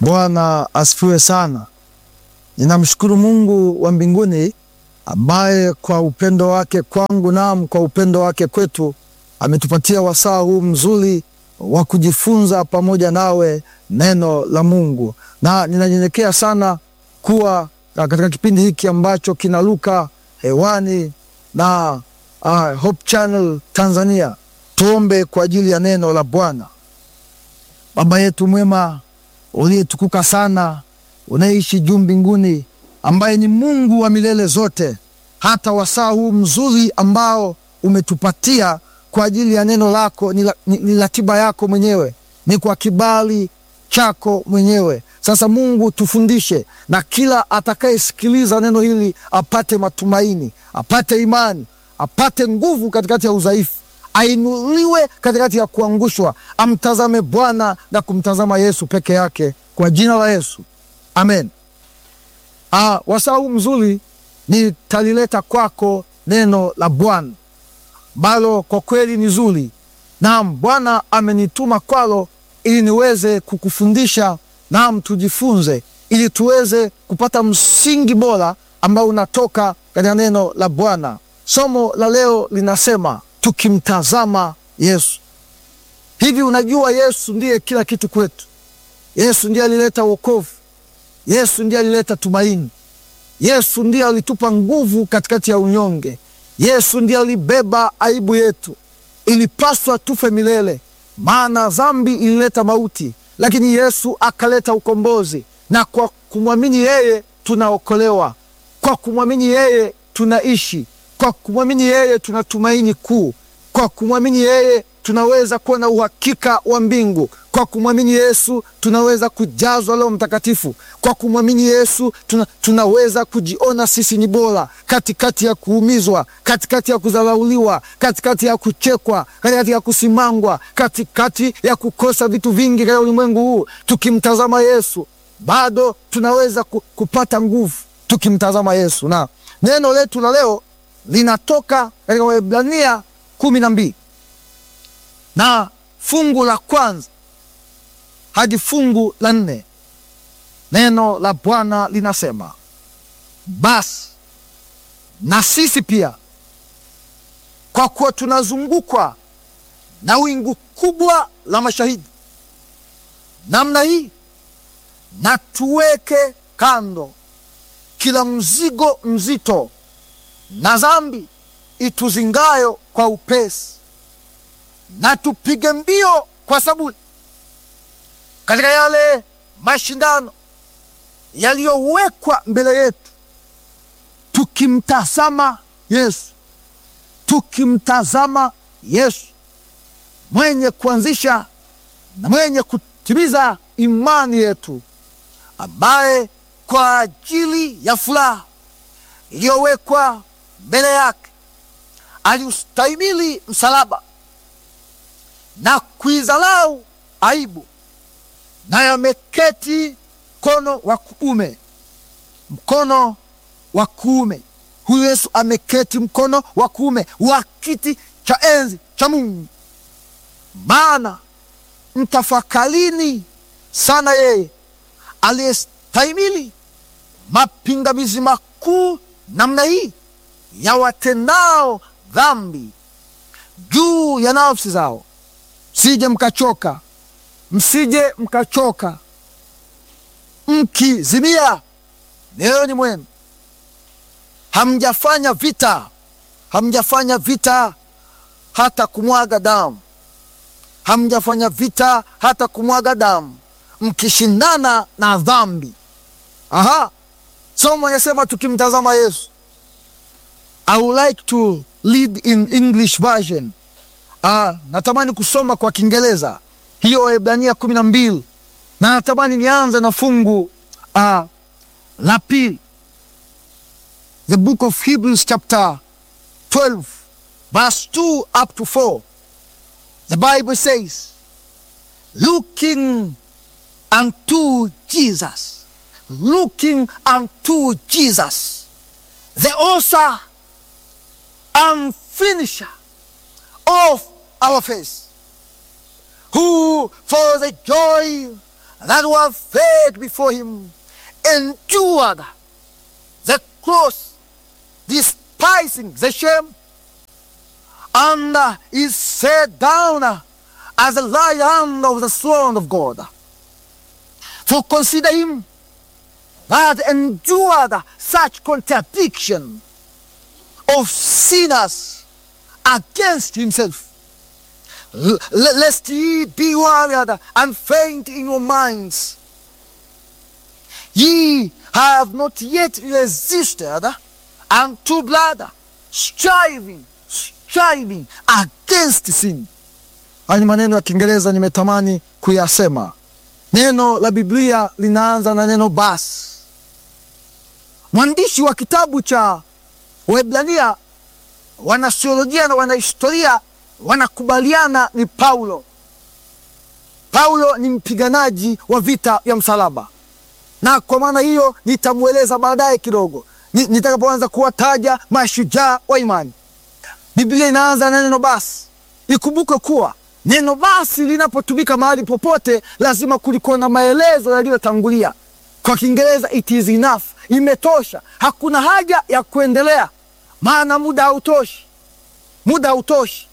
Bwana asifiwe sana. Ninamshukuru Mungu wa mbinguni ambaye kwa upendo wake kwangu kwa upendo wake kwetu ametupatia wasaa huu mzuri wa kujifunza pamoja nawe neno la Mungu. Na ninanyenyekea sana kuwa katika kipindi hiki ambacho kinaruka hewani na Hope Channel Tanzania. Tuombe kwa ajili ya neno la Bwana. Baba yetu mwema, uliyetukuka sana, unaishi juu mbinguni, ambaye ni Mungu wa milele zote, hata wasaa huu mzuri ambao umetupatia kwa ajili ya neno lako ni ratiba yako mwenyewe, ni kwa kibali chako mwenyewe. Sasa Mungu, tufundishe, na kila atakayesikiliza neno hili apate matumaini, apate imani, apate nguvu katikati ya udhaifu, ainuliwe katikati ya kuangushwa, amtazame Bwana na kumtazama Yesu peke yake, kwa jina la Yesu, amen. Wasaa huu mzuri nitalileta kwako neno la Bwana balo kwa kweli ni zuri. Naam, Bwana amenituma kwalo ili niweze kukufundisha, naam, tujifunze ili tuweze kupata msingi bora ambao unatoka katika neno la Bwana. Somo la leo linasema tukimtazama Yesu. Hivi unajua Yesu ndiye kila kitu kwetu. Yesu ndiye alileta wokovu. Yesu ndiye alileta tumaini. Yesu ndiye alitupa nguvu katikati ya unyonge. Yesu ndiye alibeba aibu yetu. Ilipaswa tufe milele, maana dhambi ilileta mauti, lakini Yesu akaleta ukombozi, na kwa kumwamini yeye tunaokolewa. Kwa kumwamini yeye tunaishi. Kwa kumwamini yeye tuna tumaini kuu. Kwa kumwamini yeye tunaweza kuwa na uhakika wa mbingu. Kwa kumwamini Yesu tunaweza kujazwa Roho Mtakatifu. Kwa kumwamini Yesu tunaweza kujiona sisi ni bora katikati ya kuumizwa, katikati ya kudharauliwa, katikati ya kuchekwa, katikati ya kusimangwa, katikati ya kukosa vitu vingi katika ulimwengu huu. Tukimtazama Yesu bado tunaweza kupata nguvu, tukimtazama Yesu. Na neno letu la leo linatoka katika Waebrania 12 na fungu la kwanza hadi fungu la 4. Neno la Bwana linasema, basi na sisi pia, kwa kuwa tunazungukwa na wingu kubwa la mashahidi namna hii, na tuweke kando kila mzigo mzito na dhambi ituzingayo kwa upesi, na tupige mbio kwa saburi katika yale mashindano yaliyowekwa mbele yetu, tukimtazama Yesu. Tukimtazama Yesu, mwenye kuanzisha na mwenye kutimiza imani yetu, ambaye kwa ajili ya furaha iliyowekwa mbele yake aliustahimili msalaba na kuidharau aibu, naye ameketi mkono wa kuume. Huyu Yesu ameketi mkono wa kuume wa kiti cha enzi cha Mungu. Maana mtafakarini sana yeye aliyestahimili mapingamizi makuu namna hii ya watendao dhambi juu ya nafsi zao, msije mkachoka mkizimia mioyoni mwenu. Hamjafanya vita hata kumwaga damu. Hamjafanya vita hata kumwaga damu mkishindana na dhambi. Somo yasema tukimtazama Yesu. I would like to read in English version. Natamani kusoma kwa Kiingereza hiyo Waebrania 12, na natamani nianze na fungu la pili. The book of Hebrews chapter 12 verse 2 up to 4. The Bible says, looking unto Jesus, the author and finisher of our faith, who for the joy that were fed before him endured the cross, despising the shame, and is set down as a lion of the throne of God. For consider him that endured such contradiction of sinners against himself, lest ye be worried and faint in your minds. Ye have not yet resisted unto blood, striving against sin. Haya ni maneno ya Kiingereza nimetamani kuyasema. Neno la Biblia linaanza na neno basi. Mwandishi wa kitabu cha Waebrania, wanasiolojia na wanahistoria wanakubaliana ni Paulo. Paulo ni mpiganaji wa vita ya msalaba, na kwa maana hiyo nitamueleza baadaye kidogo nitakapoanza kuwataja mashujaa wa imani. Biblia inaanza na neno basi. Ikumbuke kuwa neno basi linapotumika mahali popote lazima kulikuwa na maelezo yaliyotangulia. Kwa Kiingereza it is enough, imetosha, hakuna haja ya kuendelea, maana muda hautoshi.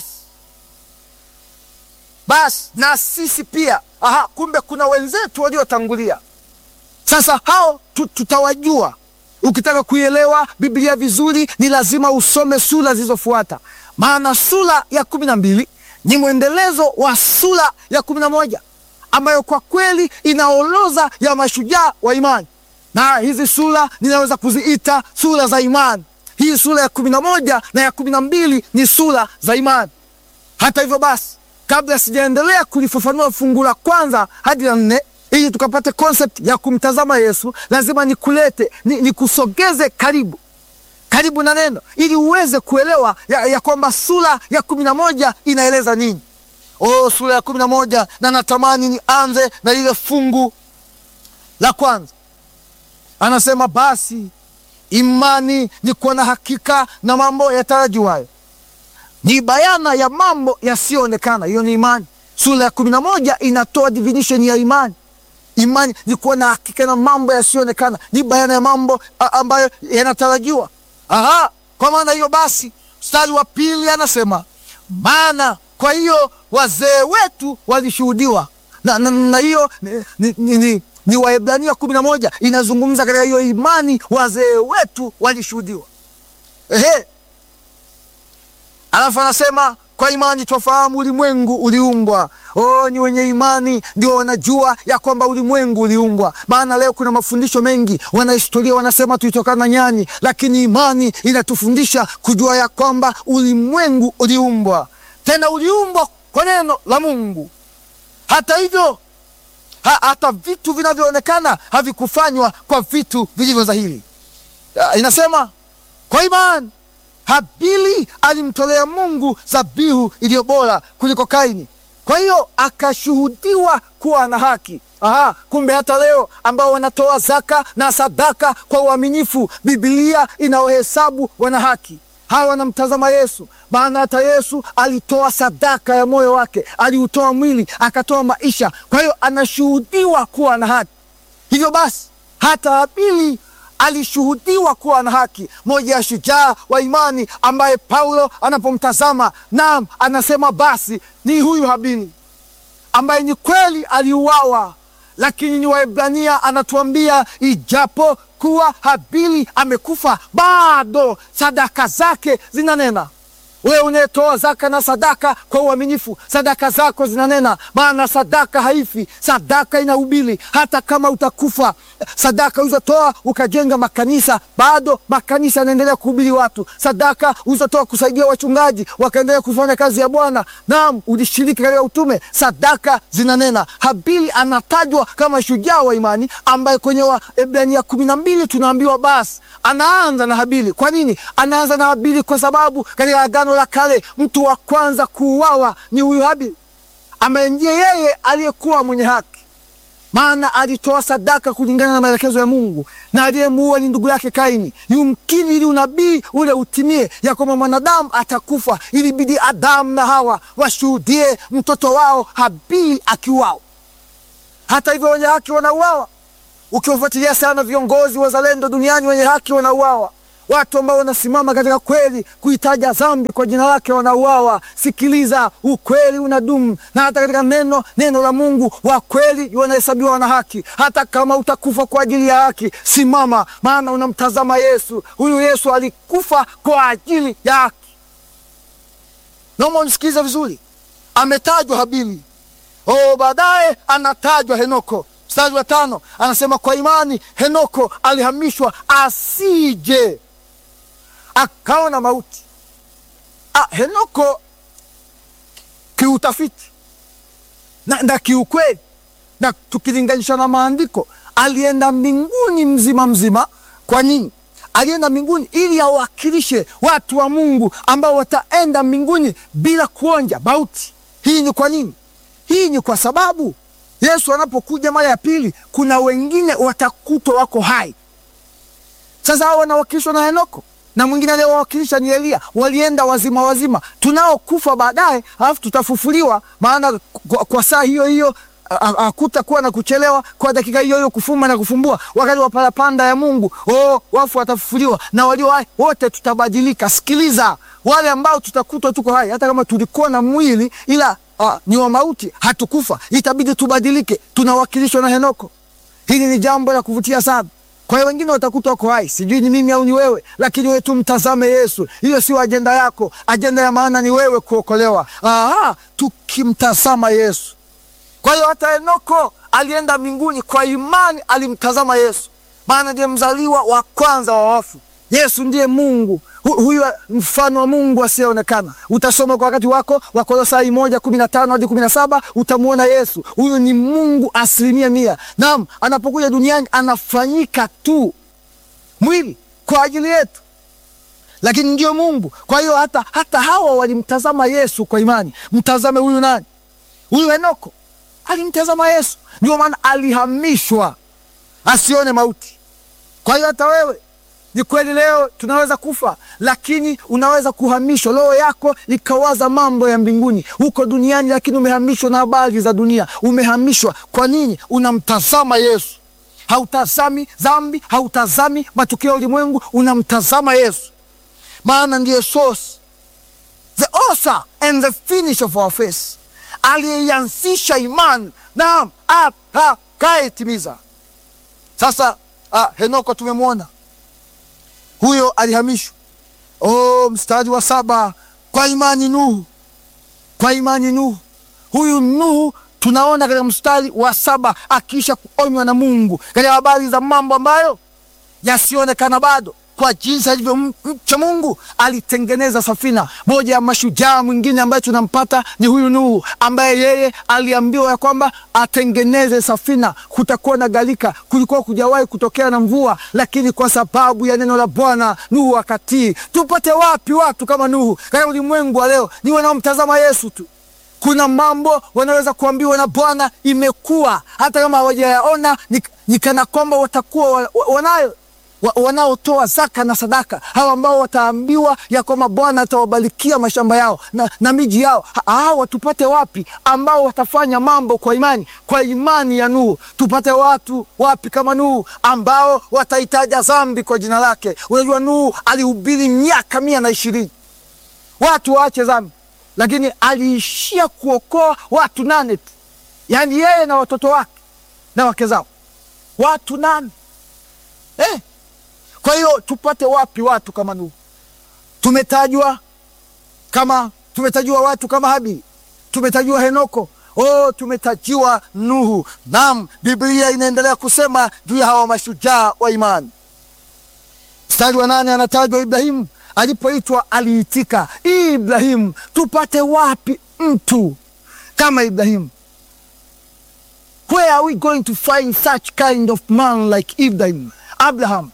Basi na sisi pia, kumbe kuna wenzetu waliotangulia. Sasa hao tutawajua. Ukitaka kuielewa Biblia vizuri ni lazima usome sura zilizofuata, maana sura ya 12 ni mwendelezo wa sura ya 11 ambayo kwa kweli inaorodha ya mashujaa wa imani, na hizi sura ninaweza kuziita sura za imani. Hii sura ya 11 na ya 12 ni sura za imani. Hata hivyo basi, kabla sijaendelea kulifafanua fungu la kwanza hadi la 4 ili tukapate concept ya kumtazama Yesu, lazima nikusogeze karibu na neno ili uweze kuelewa ya kwamba sura ya 11 inaeleza nini. Sura ya 11, na natamani nianze na ile fungu la kwanza. Anasema basi imani ni kuwa na hakika na mambo yatarajiwayo, ni bayana ya mambo yasiyoonekana. Hiyo ni imani. Sura ya 11 inatoa definition ya imani. Imani ni kuwa na hakika na mambo yasiyoonekana, ni bayana ya mambo ambayo yanatarajiwa. Kwa maana hiyo basi, mstari wa 2 anasema maana kwa hiyo wazee wetu walishuhudiwa. Na hiyo ni Waebrania 11 inazungumza katika hiyo imani, wazee wetu walishuhudiwa. Alafu anasema kwa imani twafahamu ulimwengu uliumbwa. Ni wenye imani ndio wanajua ya kwamba ulimwengu uliumbwa. Maana leo kuna mafundisho mengi, wanahistoria wanasema tulitokana na nyani, lakini imani inatufundisha kujua ya kwamba ulimwengu uliumbwa, tena uliumbwa kwa neno la Mungu. Hata hivyo, hata vitu vinavyoonekana havikufanywa kwa vitu vilivyo dhahiri. Inasema kwa imani Habili alimtolea Mungu dhabihu iliyo bora kuliko Kaini, kwa hiyo akashuhudiwa kuwa na haki. Kumbe hata leo ambao wanatoa zaka na sadaka kwa uaminifu, Biblia inaohesabu wana haki. Hawa wanamtazama Yesu, maana hata Yesu alitoa sadaka ya moyo wake, aliutoa mwili, akatoa maisha. Kwa hiyo anashuhudiwa kuwa na haki. Hivyo basi hata Habili alishuhudiwa kuwa na haki. Moja ya shujaa wa imani ambaye Paulo anapomtazama, naam, anasema basi ni huyu Habili ambaye ni kweli aliuawa, lakini ni Waebrania anatuambia ijapo kuwa Habili amekufa, bado sadaka zake zinanena. Wewe unayetoa zaka na sadaka kwa uaminifu, sadaka zako zinanena, maana sadaka haifi, sadaka inahubiri. Hata kama utakufa, sadaka ulizotoa ukajenga makanisa, bado makanisa yanaendelea kuhubiri watu. Sadaka ulizotoa kusaidia wachungaji wakaendelea kufanya kazi ya Bwana, naam, ulishiriki katika utume, sadaka zinanena. Habili anatajwa kama shujaa wa imani ambaye kwenye Waebrania 12 tunaambiwa basi anaanza na Habili. Kwa nini anaanza na Habili? Kwa sababu katika Agano la Kale mtu wa kwanza kuuawa ni huyu Habili, ambaye ndiye yeye aliyekuwa mwenye haki, maana alitoa sadaka kulingana na maelekezo ya Mungu, na aliyemuua ni ndugu yake Kaini. Yumkini ili unabii ule utimie ya kwamba mwanadamu atakufa, ilibidi Adamu na Hawa washuhudie mtoto wao Habili akiuawa. Hata hivyo wenye haki wanauawa. Ukiwafuatilia sana viongozi wazalendo duniani, wenye haki wanauawa. Watu ambao wanasimama katika kweli kuitaja dhambi kwa jina lake wanauawa. Sikiliza, ukweli unadumu, na hata katika neno la Mungu wa kweli wanahesabiwa na haki. Hata kama utakufa kwa ajili ya haki, simama, maana unamtazama Yesu. Huyu Yesu alikufa kwa ajili ya haki. Naomba unisikilize vizuri. Ametajwa Habili, baadaye anatajwa Henoko. Mstari wa 5 anasema kwa imani Henoko alihamishwa asije akaona mauti. Henoko kiutafiti na kiukweli, na tukilinganisha na maandiko, alienda mbinguni mzima mzima. Kwa nini alienda mbinguni? Ili awakilishe watu wa Mungu ambao wataenda mbinguni bila kuonja mauti. Hii ni kwa nini? Hii ni kwa sababu Yesu anapokuja mara ya pili, kuna wengine watakutwa wako hai. Sasa hao wanawakilishwa na Henoko, na mwingine aliyewakilisha ni Elia. Walienda wazima wazima. Tunao kufa baadaye, halafu tutafufuliwa, maana kwa saa hiyo hiyo hakutakuwa na kuchelewa, kwa dakika hiyo hiyo kufumba na kufumbua. Wakati wa parapanda ya Mungu, wafu watafufuliwa na walio hai wote tutabadilika. Sikiliza, wale ambao tutakutwa tuko hai, hata kama tulikuwa na mwili ila ni wa mauti, hatukufa, itabidi tubadilike. Tunawakilishwa na Henoko. Hili ni jambo la kuvutia sana. Kwa hiyo wengine watakuta wako hai, sijui ni mimi au ni wewe, lakini wewe tumtazame Yesu. Hiyo sio ajenda yako. Ajenda ya maana ni wewe kuokolewa. Tukimtazama Yesu. Kwa hiyo hata Henoko alienda mbinguni kwa imani, alimtazama Yesu, maana ndiye mzaliwa wa kwanza wa wafu. Yesu ndiye Mungu, huyu mfano wa Mungu asiyeonekana. Utasoma kwa wakati wako Wakolosai 1:15 hadi 17, utamuona Yesu. Huyu ni Mungu 100%. Naam, anapokuja duniani anafanyika tu mwili kwa ajili yetu, lakini ndio Mungu. Kwa hiyo hata hawa walimtazama Yesu kwa imani. Mtazame huyu nani? Huyu Henoko alimtazama Yesu, ndio maana alihamishwa asione mauti. Kwa hiyo hata wewe, ni kweli leo tunaweza kufa, lakini unaweza kuhamishwa. Roho yako ikawaza mambo ya mbinguni huko duniani, lakini umehamishwa na habari za dunia. Umehamishwa kwa nini? Unamtazama Yesu. Hautazami dhambi, hautazami matukio ya ulimwengu, unamtazama Yesu, maana ndiye source, the author and the finish of our faith. Aliyeanzisha imani na atakayetimiza. Sasa Henoko tumemwona, huyo alihamishwa. Mstari wa 7, kwa imani Nuhu. Kwa imani Nuhu. Huyu Nuhu tunaona katika mstari wa 7 akiisha kuonywa na Mungu katika habari za mambo ambayo yasionekana bado. Kwa jinsi alivyomcha Mungu, alitengeneza safina. Moja ya mashujaa mwingine ambaye tunampata ni huyu Nuhu, ambaye yeye aliambiwa ya kwamba atengeneze safina. Kutakuwa na gharika, kulikuwa kujawahi kutokea na mvua, lakini kwa sababu ya neno la Bwana Nuhu akatii. Tupate wapi watu kama Nuhu katika ulimwengu wa leo? Ni wanaomtazama Yesu tu. Kuna mambo wanaweza kuambiwa na Bwana, imekuwa hata kama hawajayaona, ni kana kwamba watakuwa wanayo. Wanaotoa zaka na sadaka, hawa ambao wataambiwa ya kwamba Bwana atawabarikia mashamba yao na miji yao, hawa tupate wapi ambao watafanya mambo kwa imani? Kwa imani ya Nuhu. Tupate watu wapi kama Nuhu ambao wataitaja dhambi kwa jina lake? Unajua Nuhu alihubiri miaka 120 watu waache dhambi, lakini aliishia kuokoa watu 8 tu, yaani yeye na watoto wake na wake zao, watu 8. Kwa hiyo tupate wapi watu kama Nuhu? Tumetajwa watu kama Habili, tumetajwa Henoko, tumetajiwa Nuhu. Naam, Biblia inaendelea kusema juu ya hawa mashujaa wa imani. Mstari wa 8 anatajwa Ibrahimu. Alipoitwa aliitika. Ibrahimu, tupate wapi mtu kama Ibrahimu? Where are we going to find such kind of man like Abraham?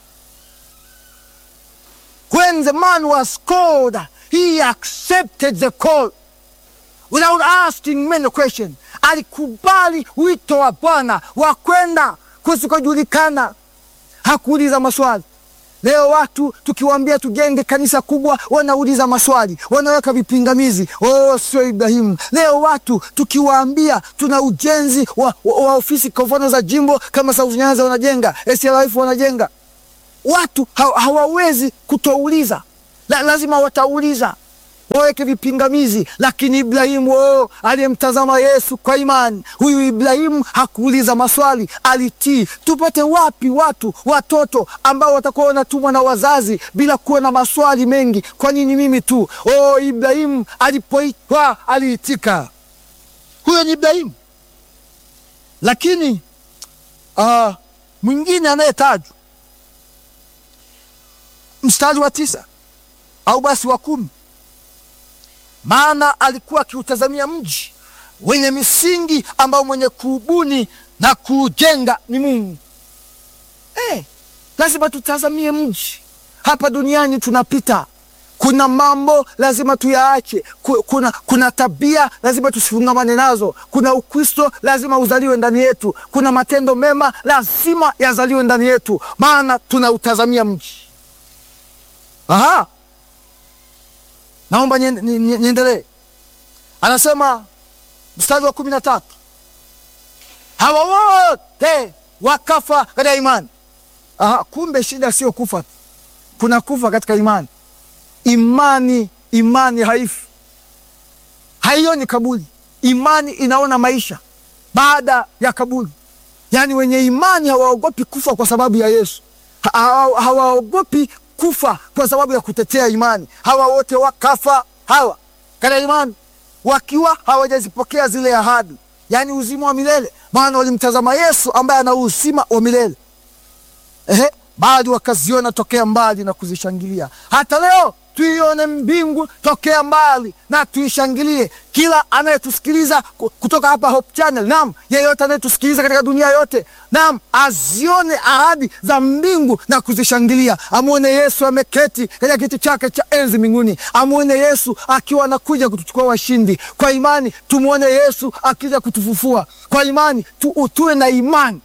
When the man was called, he accepted the call without asking many questions. Alikubali wito wa Bwana wa kwenda kusikojulikana. Hakuuliza maswali. Leo watu tukiwaambia tujenge kanisa kubwa, wanauliza maswali, wanaweka vipingamizi. Oh, sio Ibrahimu. Leo watu tukiwaambia tuna ujenzi wa ofisi kwa mfano za jimbo kama South Nyanza wanajenga, SLF wanajenga, watu hawawezi kutouliza. Lazima watauliza, waweke vipingamizi. Lakini Ibrahimu aliyemtazama Yesu kwa imani, huyu Ibrahimu hakuuliza maswali, alitii. Tupate wapi watoto ambao watakuwa wanatumwa na wazazi bila kuwa na maswali mengi? Kwa nini mimi tu? Ibrahimu alipoitwa aliitika. Huyo ni Ibrahimu. Lakini mwingine anayetajwa mstari wa 9 au basi wa 10, maana alikuwa akiutazamia mji wenye misingi ambao mwenye kuubuni na kuujenga ni Mungu. Lazima tutazamie mji. Hapa duniani tunapita, kuna mambo lazima tuyaache, kuna tabia lazima tusifungamane nazo, kuna Ukristo lazima uzaliwe ndani yetu, kuna matendo mema lazima yazaliwe ndani yetu, maana tunautazamia mji. Naomba niendelee. Anasema mstari wa 13, hawa wote wakafa katika imani. Kumbe shida sio kufa, kuna kufa katika imani. Imani haifi, haioni kaburi. Imani inaona maisha baada ya kaburi. Yaani wenye imani hawaogopi kufa kwa sababu ya Yesu, hawaogopi kufa kwa sababu ya kutetea imani. Hawa wote wakafa hawa katika imani, wakiwa hawajazipokea zile ahadi, yani uzima wa milele, maana walimtazama Yesu ambaye ana uzima wa milele. Bali wakaziona tokea mbali na kuzishangilia. Hata leo tuione mbingu tokea mbali na tuishangilie. Kila anayetusikiliza kutoka hapa Hope Channel, naam, yeyote anayetusikiliza katika dunia yote, naam, azione ahadi za mbingu na kuzishangilia. Amuone Yesu ameketi katika kiti chake cha enzi mbinguni. Amuone Yesu akiwa anakuja kutuchukua washindi. Kwa imani tumuone Yesu akija kutufufua. Kwa imani tuwe na imani.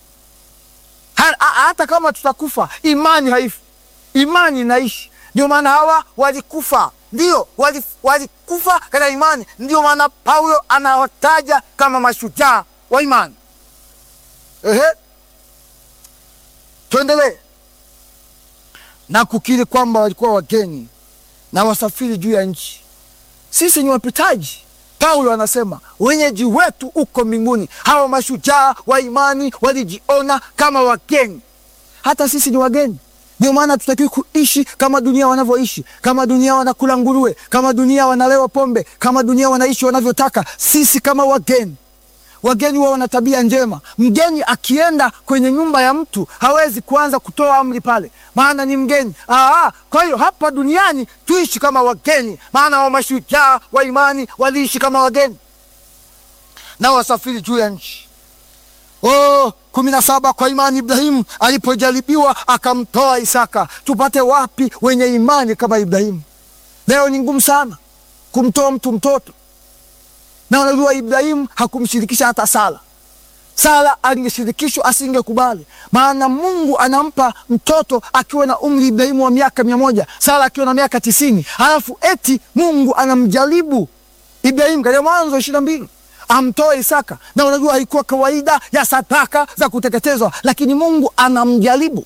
Hata kama tutakufa, imani haifi, imani inaishi. Ndio maana hawa walikufa, ndio walikufa katika imani. Ndio maana Paulo anawataja kama mashujaa wa imani. Tuendelee na kukiri kwamba walikuwa wageni na wasafiri juu ya nchi. Sisi ni wapitaji. Paulo anasema wenyeji wetu uko mbinguni. Hawa mashujaa wa imani walijiona kama wageni. Hata sisi ni wageni. Ndio maana tutakiwa kuishi kama dunia wanavyoishi. Kama dunia wanakula nguruwe, kama dunia wanalewa pombe, kama dunia wanaishi wanavyotaka, sisi kama wageni. Wageni wao wana tabia njema. Mgeni akienda kwenye nyumba ya mtu hawezi kuanza kutoa amri pale, maana ni mgeni. Kwa hiyo hapa duniani tuishi kama wageni, maana wa mashujaa wa imani waliishi kama wageni na wasafiri juu ya nchi. 17, kwa imani Ibrahimu alipojaribiwa akamtoa Isaka. Tupate wapi wenye imani kama Ibrahimu? Leo ni ngumu sana kumtoa mtu mtoto. Na unajua Ibrahimu hakumshirikisha hata Sara. Sara alingeshirikishwa asingekubali, maana Mungu anampa mtoto akiwa na umri Ibrahimu wa miaka 100, Sara akiwa na miaka 90. Halafu eti Mungu anamjaribu Ibrahimu katika Mwanzo 22 amtoe Isaka. Na unajua haikuwa kawaida ya sadaka za kuteketezwa, lakini Mungu anamjaribu.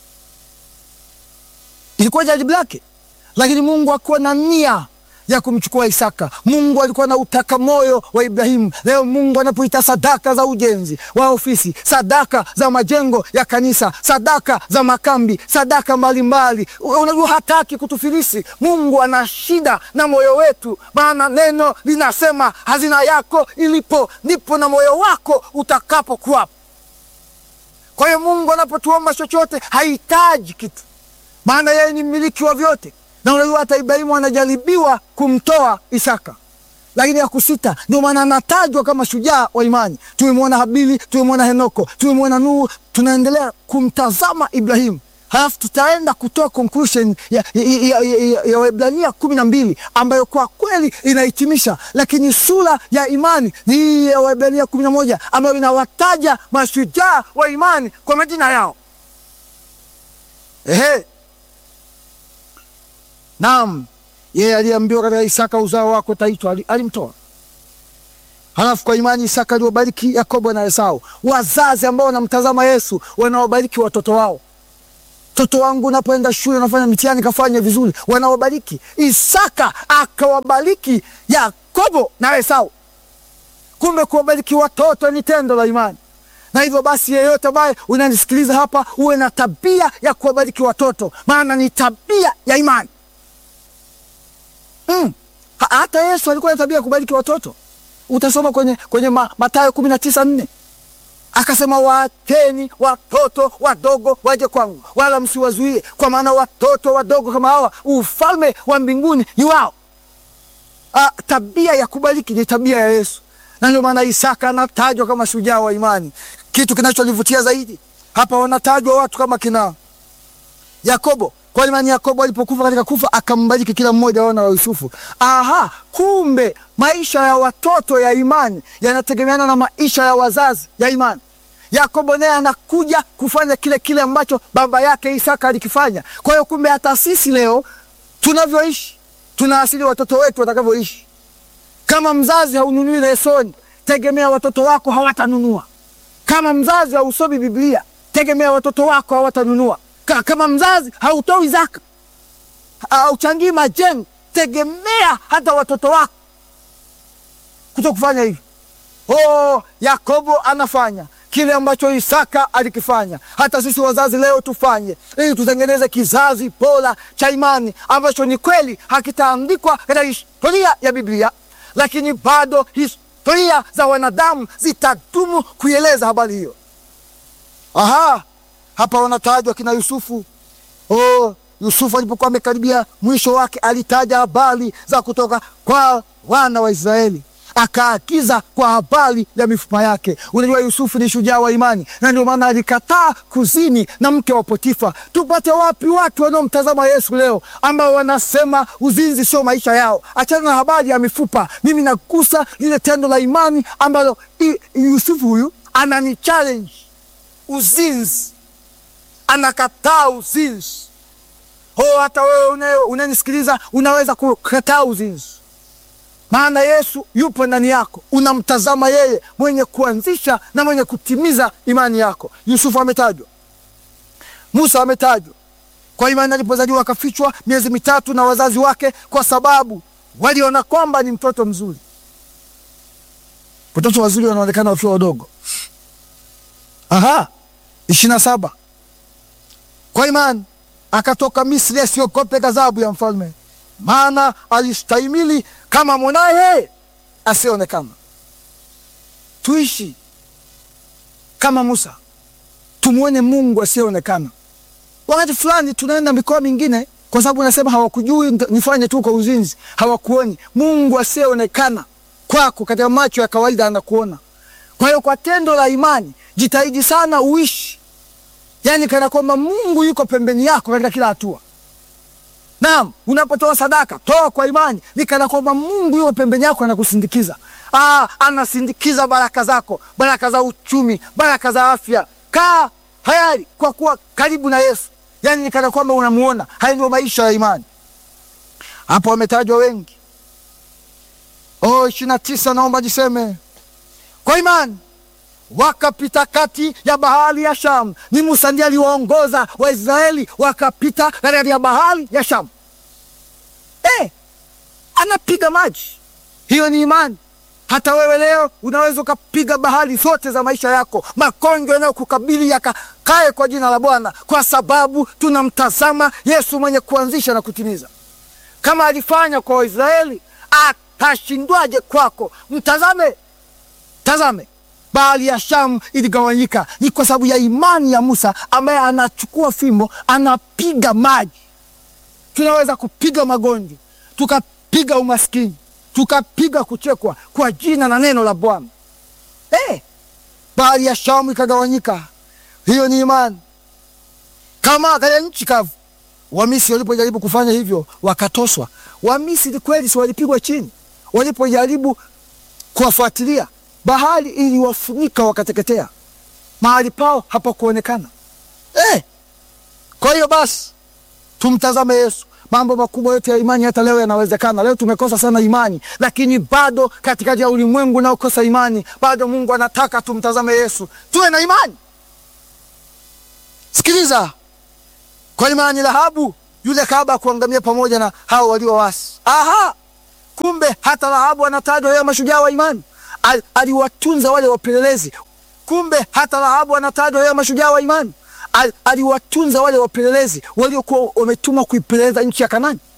Ilikuwa jaribu lake, lakini Mungu hakuwa na nia ya kumchukua Isaka. Mungu alikuwa na utaka moyo wa Ibrahimu. Leo Mungu anapoita sadaka za ujenzi wa ofisi, sadaka za majengo ya kanisa, sadaka za makambi, sadaka mbalimbali, unajua hataki kutufilisi. Mungu ana shida na moyo wetu, maana neno linasema hazina yako ilipo ndipo na moyo wako utakapokuwa. Kwa hiyo Mungu anapotuomba chochote hahitaji kitu, maana yeye ni mmiliki wa vyote. Na unajua hata Ibrahimu anajaribiwa kumtoa Isaka, lakini hakusita. Ndio maana anatajwa kama shujaa wa imani. Tumemwona Habili, tumemwona Henoko, tumemwona Nuhu. Tunaendelea kumtazama Ibrahimu. Halafu tutaenda kutoa conclusion ya Waebrania 12 ambayo kwa kweli inahitimisha, lakini sura ya imani ni ya Waebrania 11 ambayo inawataja mashujaa wa imani kwa majina yao. Naam, yeye aliambiwa katika Isaka uzao wako utaitwa, alimtoa. Halafu kwa imani Isaka aliwabariki Yakobo na Esau. Wazazi ambao wanamtazama Yesu wanawabariki watoto wao. Mtoto wangu unapoenda shule unafanya mitihani kafanya vizuri, wanawabariki. Isaka akawabariki Yakobo na Esau. Kumbe kuwabariki watoto ni tendo la imani. Na hivyo basi yeyote ambaye unanisikiliza hapa uwe na tabia ya kuwabariki watoto, maana ni tabia ya imani. Hata Yesu alikuwa na tabia ya kubariki watoto. Utasoma kwenye Mathayo 19:4. Akasema, waacheni watoto wadogo waje kwangu, wala msiwazuie, kwa maana watoto wadogo kama hawa ufalme wa mbinguni ni wao. Tabia ya kubariki ni tabia ya Yesu. Na ndio maana Isaka anatajwa kama shujaa wa imani. Kitu kinacholivutia zaidi hapa, wanatajwa watu kama kina Yakobo. Kwa imani Yakobo alipokufa katika kufa akambariki kila mmoja wana wa Yusufu. Kumbe maisha ya watoto ya imani yanategemeana na maisha ya wazazi ya imani. Yakobo naye anakuja kufanya kile ambacho baba yake Isaka alikifanya. Kwa hiyo kumbe hata sisi leo tunavyoishi tunaasili watoto wetu watakavyoishi. Kama mzazi haununui lesoni, tegemea watoto wako hawatanunua. Kama mzazi hausomi Biblia, tegemea watoto wako hawatanunua. Kama mzazi hautoi zaka, hauchangii majengo, tegemea hata watoto wako kutokufanya hivi. Yakobo anafanya kile ambacho Isaka alikifanya. Hata sisi wazazi leo tufanye, ili tutengeneze kizazi bora cha imani ambacho ni kweli hakitaandikwa katika historia ya Biblia, lakini bado historia za wanadamu zitadumu kuieleza habari hiyo. Hapa wanatajwa kina Yusufu. Yusufu alipokuwa amekaribia mwisho wake alitaja habari za kutoka kwa wana wa Israeli. Akaagiza kwa habari ya mifupa yake. Unajua Yusufu ni shujaa wa imani, na ndio maana alikataa kuzini na mke wa Potifa. Tupate wapi watu wanaomtazama Yesu leo ambao wanasema uzinzi sio maisha yao? Achana na habari ya mifupa. Mimi nakusa lile tendo la imani ambalo Yusufu huyu anani challenge uzinzi. Anakataa uzinzi. Hata wewe unanisikiliza unaweza kukataa uzinzi. Maana Yesu yupo ndani yako. Unamtazama yeye mwenye kuanzisha na mwenye kutimiza imani yako. Yusufu ametajwa. Musa ametajwa. Kwa imani alipozaliwa akafichwa miezi 3 na wazazi wake kwa sababu waliona kwamba ni mtoto mzuri. Watoto wazuri wanaonekana wakiwa wadogo. 27. Kwa imani akatoka Misri asiogope ghadhabu ya mfalme, maana alistahimili kama mwanae asionekana. Tuishi kama Musa, tumuone Mungu asionekana. Wakati fulani tunaenda mikoa mingine kwa sababu nasema hawakujui nifanye tu kwa uzinzi, hawakuoni. Mungu asionekana kwako katika macho ya kawaida anakuona. Kwa hiyo kwa tendo la imani jitahidi sana uishi, yani kana kwamba Mungu yuko pembeni yako katika kila hatua. Naam, unapotoa sadaka, toa kwa imani, ni kana kwamba Mungu yuko pembeni yako anakusindikiza. Anasindikiza baraka zako, baraka za uchumi, baraka za afya. Kaa hayari kwa kuwa karibu na Yesu. Yani ni kana kwamba unamuona. Haya ndio maisha ya imani. Hapo wametajwa wengi. 29 naomba jiseme. Kwa imani wakapita kati ya bahari ya Shamu. Ni Musa ndiye aliwaongoza Waisraeli wakapita kati ya bahari ya Shamu. Anapiga maji. Hiyo ni imani. Hata wewe leo unaweza ukapiga bahari zote za maisha yako. Makonjo yanayokukabili yakakae kwa jina la Bwana, kwa sababu tunamtazama Yesu mwenye kuanzisha na kutimiza. Kama alifanya kwa Waisraeli, atashindwaje kwako? Mtazame. Tazame. Bahari ya Shamu iligawanyika. Ni kwa sababu ya imani ya Musa ambaye anachukua fimbo, anapiga maji. Tunaweza kupiga magonjwa, tukapiga umaskini, tukapiga kuchekwa kwa jina na neno la Bwana. Bahari ya Shamu ikagawanyika. Hiyo ni imani. Kama katika nchi kavu, Wamisri walipojaribu kufanya hivyo wakatoswa. Wamisri kweli si walipigwa chini. Walipojaribu kuwafuatilia, bahari iliwafunika wakateketea. Mahali pao hapakuonekana. Kwa hiyo basi tumtazame Yesu. Mambo makubwa yote ya imani hata leo yanawezekana. Leo tumekosa sana imani, lakini bado katikati ya ulimwengu unaokosa imani, bado Mungu anataka tumtazame Yesu, tuwe na imani. Sikiliza, kwa imani Rahabu yule kahaba kuangamia pamoja na hao walioasi. Kumbe hata Rahabu anatajwa yeye mashujaa wa imani. Aliwatunza wale wapelelezi. Kumbe hata Rahabu anatajwa yeye mashujaa wa imani. Aliwatunza wale wapelelezi waliokuwa wametumwa kuipeleleza nchi ya Kanaani.